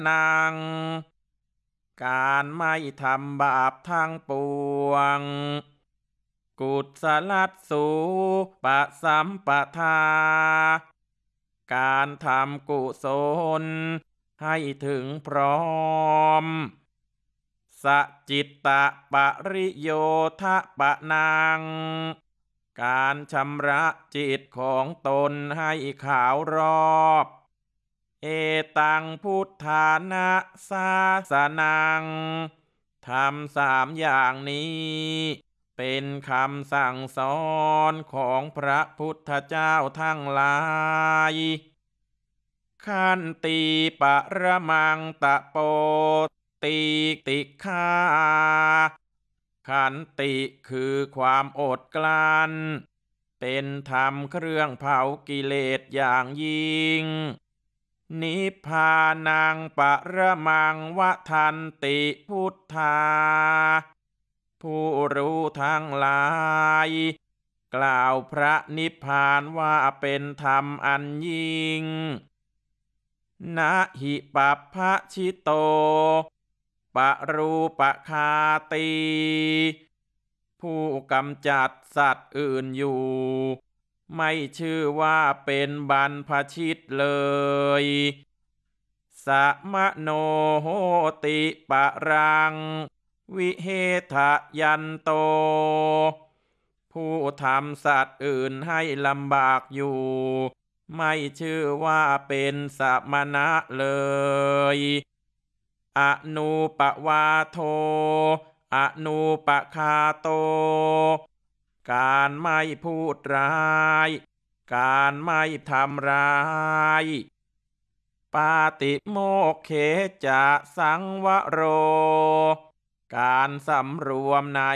นังการไม่ทำบาปทั้งปวงกุศลัสสูปะสัมปทาการทำกุศลให้ถึงพร้อมสจิตตะปริโยทะปะนังการชำระจิตของตนให้ขาวรอบเอตังพุทธานะสาสนังทำ3อย่างนี้เป็นคำสั่งสอนของพระพุทธเจ้าทั้งหลายขันติปะระมังตะโปติติฆาขันติคือความอดกลั้นเป็นธรรมเครื่องเผากิเลสอย่างยิ่งนิพพานังปะระมังวะทันติพุทธาผู้รู้ทั้งหลายกล่าวพระนิพพานว่าเป็นธรรมอันยิ่งนะหิปัปพะชิโตปะรูปคาตีผู้กำจัดสัตว์อื่นอยู่ไม่ชื่อว่าเป็นบรรพชิตเลยสะมะโนโหติปะรังวิเหทะยันโตผู้ทำสัตว์อื่นให้ลำบากอยู่ไม่ชื่อว่าเป็นสมณะเลยอนูปวาโทอนูปคาโตการไม่พูดร้ายการไม่ทำร้ายปาติโมกเขจะสังวโรการสำรวมใน